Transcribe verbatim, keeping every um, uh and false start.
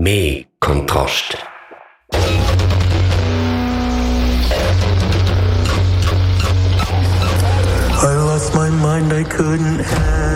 mehr Kontrast. I lost my mind, I couldn't have